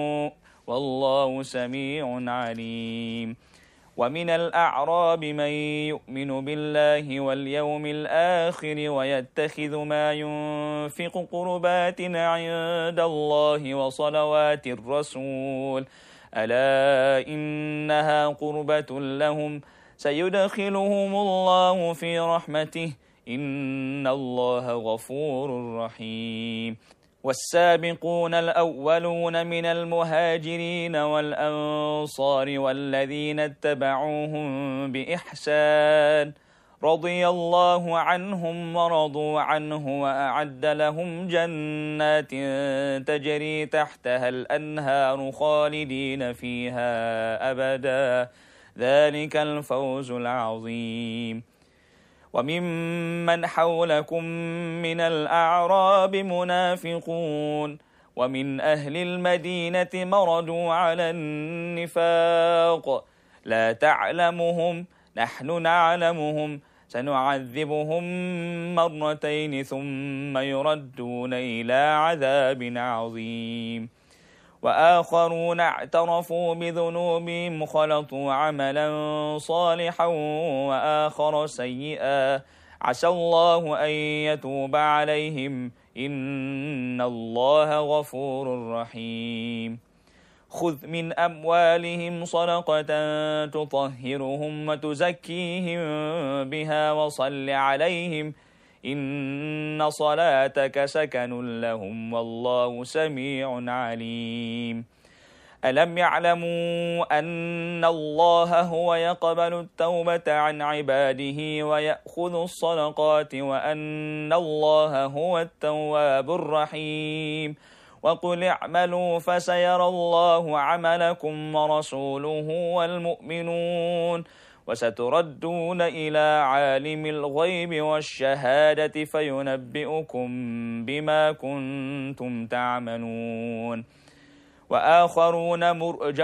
والله سميع عليم. ومن الأعراب من يؤمن بالله واليوم الآخر ويتخذ ما ينفق قربات عند الله وصلوات الرسول ألا إنها قربة لهم سيدخلهم الله في رحمته إن الله غفور رحيم. والسابقون الأولون من المهاجرين والأنصار والذين اتبعوهم بإحسان رضي الله عنهم ورضوا عنه وأعد لهم جنات تجري تحتها الأنهار خالدين فيها أبدا ذلك الفوز العظيم. وممن حولكم من الأعراب منافقون ومن أهل المدينة مردوا على النفاق لا تعلمهم نحن نعلمهم سنعذبهم مرتين ثم يردون إلى عذاب عظيم. وآخرون اعترفوا بذنوبهم خلطوا عملا صالحا وآخر سيئا عسى الله أن يتوب عليهم إن الله غفور رحيم. خذ من أموالهم صدقة تطهرهم وتزكيهم بها وصل عليهم إن صلاتك سكن لهم والله سميع عليم. ألم يعلموا أن الله هو يقبل التوبة عن عباده ويأخذ الصدقات وأن الله هو التواب الرحيم. وقل اعملوا فسيرى الله عملكم ورسوله والمؤمنون وستردون إلى عالم الغيب والشهادة فينبئكم بما كنتم تعملون. وآخرون مرجون